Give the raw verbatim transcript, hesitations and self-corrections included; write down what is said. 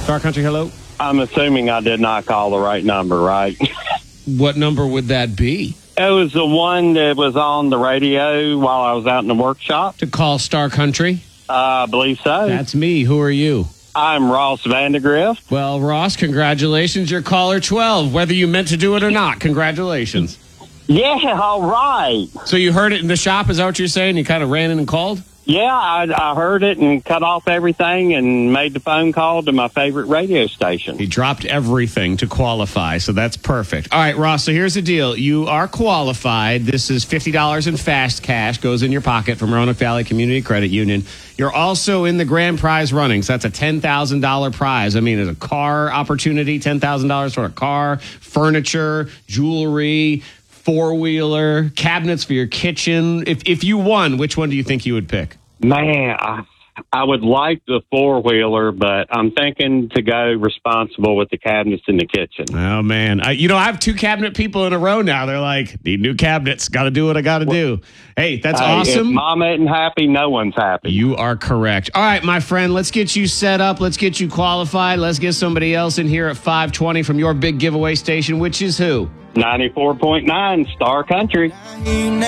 Star Country, hello. I'm assuming I did not call the right number, right? What number would that be? It was the one that was on the radio while I was out in the workshop. To call Star Country? Uh, I believe so. That's me. Who are you? I'm Ross Vandegrift. Well, Ross, congratulations. You're caller twelve, whether you meant to do it or not. Congratulations. Yeah, all right. So you heard it in the shop, is that what you're saying? You kind of ran in and called? Yeah, I, I heard it and cut off everything and made the phone call to my favorite radio station. He dropped everything to qualify, so that's perfect. All right, Ross, so here's the deal. You are qualified. This is fifty dollars in fast cash, goes in your pocket from Roanoke Valley Community Credit Union. You're also in the grand prize running, so that's a ten thousand dollars prize. I mean, it's a car opportunity, ten thousand dollars for a car, furniture, jewelry, four-wheeler, cabinets for your kitchen. If if you won, which one do you think you would pick? Man, I, I would like the four-wheeler, but I'm thinking to go responsible with the cabinets in the kitchen. Oh, man. I, you know, I have two cabinet people in a row now. They're like, need new cabinets. Got to do what I got to do. Hey, that's Hey, awesome. If mom isn't happy, no one's happy. You are correct. All right, my friend, let's get you set up. Let's get you qualified. Let's get somebody else in here at five twenty from your big giveaway station, which is who? ninety-four point nine Star Country.